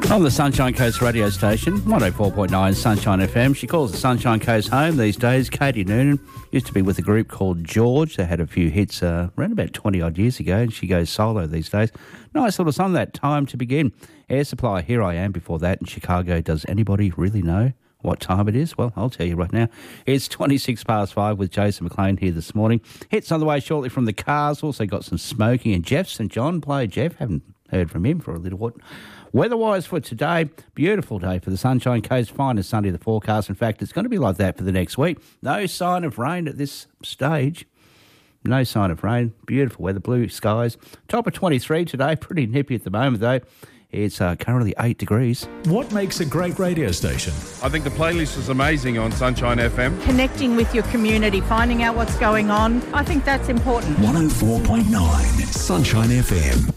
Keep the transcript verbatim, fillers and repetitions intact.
On the Sunshine Coast radio station, one oh four point nine Sunshine F M. She calls the Sunshine Coast home these days. Katie Noonan used to be with a group called George. They had a few hits uh, around about twenty-odd years ago, and she goes solo these days. Nice little song, that Time to Begin. Air Supply, Here I Am before that in Chicago. Does anybody really know what time it is? Well, I'll tell you right now. It's twenty-six past five with Jason McLean here this morning. Hits on the way shortly from the Cars. Also got some smoking. And Jeff Saint John played. Jeff, haven't heard from him for a little while. Weather-wise for today, beautiful day for the Sunshine Coast. Fine as Sunday, the forecast. In fact, it's going to be like that for the next week. No sign of rain at this stage. No sign of rain. Beautiful weather, blue skies. Top of twenty-three today. Pretty nippy at the moment, though. It's uh, currently eight degrees. What makes a great radio station? I think the playlist is amazing on Sunshine F M. Connecting with your community, finding out what's going on. I think that's important. one oh four point nine Sunshine F M.